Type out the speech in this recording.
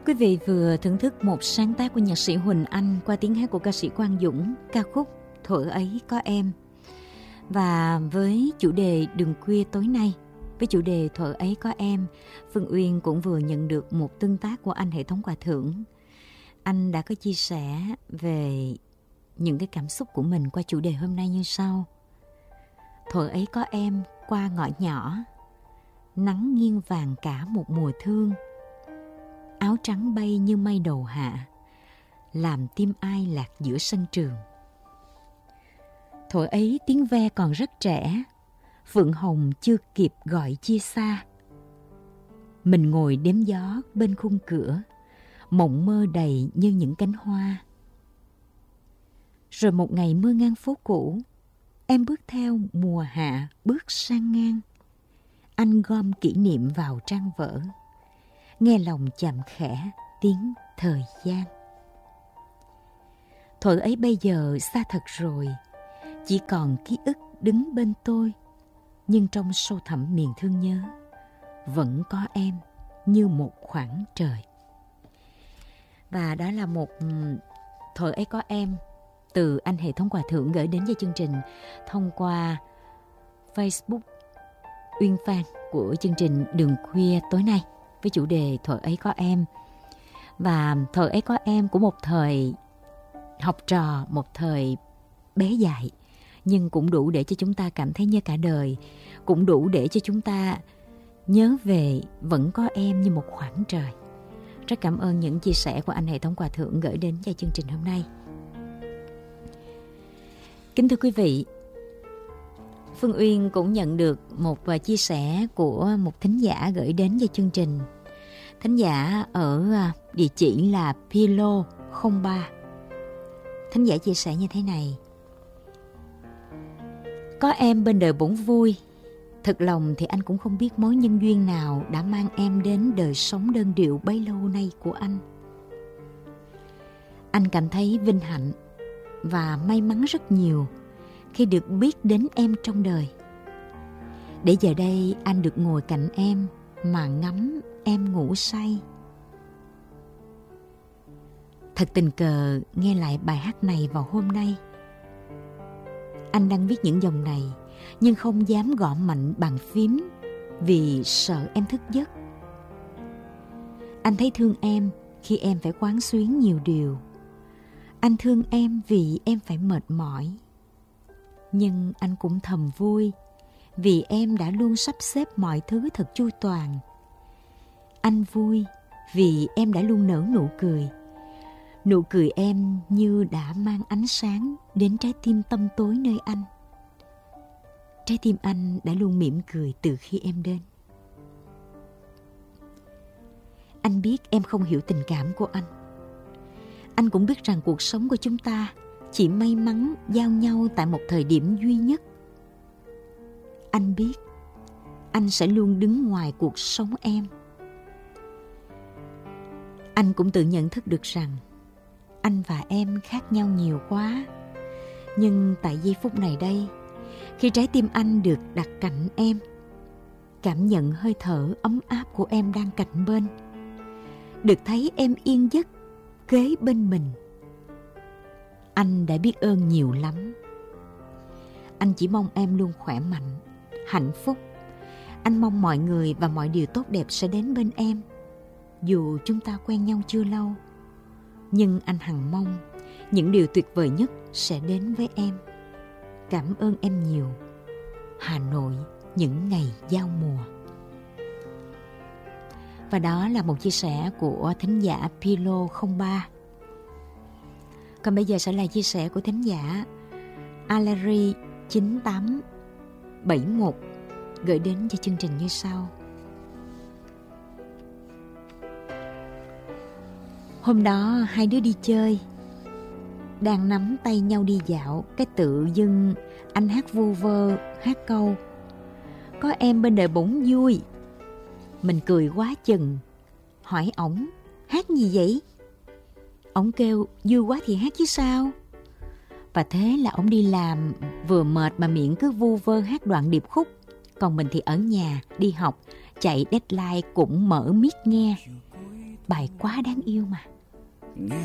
Quý vị vừa thưởng thức một sáng tác của nhạc sĩ Huỳnh Anh qua tiếng hát của ca sĩ Quang Dũng, ca khúc Thuở Ấy Có Em. Và với chủ đề Đường Khuya Tối Nay, với chủ đề Thuở Ấy Có Em, Phương Uyên cũng vừa nhận được một tương tác của anh hệ thống quà thưởng. Anh đã có chia sẻ về những cái cảm xúc của mình qua chủ đề hôm nay như sau. Thuở ấy có em qua ngõ nhỏ, nắng nghiêng vàng cả một mùa thương, áo trắng bay như mây đầu hạ, làm tim ai lạc giữa sân trường. Thuở ấy tiếng ve còn rất trẻ, phượng hồng chưa kịp gọi chia xa. Mình ngồi đếm gió bên khung cửa, mộng mơ đầy như những cánh hoa. Rồi một ngày mưa ngang phố cũ, em bước theo mùa hạ bước sang ngang. Anh gom kỷ niệm vào trang vở, nghe lòng chạm khẽ tiếng thời gian. Thuở ấy bây giờ xa thật rồi, chỉ còn ký ức đứng bên tôi, nhưng trong sâu thẳm miền thương nhớ vẫn có em như một khoảng trời. Và đó là một Thuở ấy có em từ anh hệ thống quà thưởng gửi đến cho chương trình thông qua Facebook Uyên Phan của chương trình Đường Khuya Tối Nay với chủ đề Thuở ấy có em. Và thuở ấy có em của một thời học trò, một thời bé dại, nhưng cũng đủ để cho chúng ta cảm thấy như cả đời, cũng đủ để cho chúng ta nhớ về vẫn có em như một khoảng trời. Rất cảm ơn những chia sẻ của anh hệ thống quà thưởng gửi đến cho chương trình hôm nay. Kính thưa quý vị, Phương Uyên cũng nhận được một chia sẻ của một thính giả gửi đến cho chương trình. Thính giả ở địa chỉ là Pilo 03. Thính giả chia sẻ như thế này. Có em bên đời bỗng vui. Thật lòng thì anh cũng không biết mối nhân duyên nào đã mang em đến đời sống đơn điệu bấy lâu nay của anh. Anh cảm thấy vinh hạnh và may mắn rất nhiều khi được biết đến em trong đời. Để giờ đây anh được ngồi cạnh em mà ngắm em ngủ say. Thật tình cờ nghe lại bài hát này vào hôm nay. Anh đang viết những dòng này nhưng không dám gõ mạnh bàn phím vì sợ em thức giấc. Anh thấy thương em khi em phải quán xuyến nhiều điều. Anh thương em vì em phải mệt mỏi. Nhưng anh cũng thầm vui vì em đã luôn sắp xếp mọi thứ thật chu toàn. Anh vui vì em đã luôn nở nụ cười. Nụ cười em như đã mang ánh sáng đến trái tim tăm tối nơi anh. Trái tim anh đã luôn mỉm cười từ khi em đến. Anh biết em không hiểu tình cảm của anh. Anh cũng biết rằng cuộc sống của chúng ta chỉ may mắn giao nhau tại một thời điểm duy nhất. Anh biết anh sẽ luôn đứng ngoài cuộc sống em. Anh cũng tự nhận thức được rằng anh và em khác nhau nhiều quá. Nhưng tại giây phút này đây, khi trái tim anh được đặt cạnh em, cảm nhận hơi thở ấm áp của em đang cạnh bên, được thấy em yên giấc kế bên mình, anh đã biết ơn nhiều lắm. Anh chỉ mong em luôn khỏe mạnh, hạnh phúc. Anh mong mọi người và mọi điều tốt đẹp sẽ đến bên em. Dù chúng ta quen nhau chưa lâu, nhưng anh hằng mong những điều tuyệt vời nhất sẽ đến với em. Cảm ơn em nhiều. Hà Nội, những ngày giao mùa. Và đó là một chia sẻ của thính giả Pilo 03. Còn bây giờ sẽ là chia sẻ của thính giả Aleri 9871 gửi đến cho chương trình như sau. Hôm đó hai đứa đi chơi, đang nắm tay nhau đi dạo, cái tự dưng anh hát vu vơ, hát câu có em bên đời bỗng vui. Mình cười quá chừng, hỏi ổng hát gì vậy? Ổng kêu vui quá thì hát chứ sao. Và thế là ổng đi làm vừa mệt mà miệng cứ vu vơ hát đoạn điệp khúc. Còn mình thì ở nhà đi học, chạy deadline cũng mở mic nghe. Bài quá đáng yêu mà. Nghe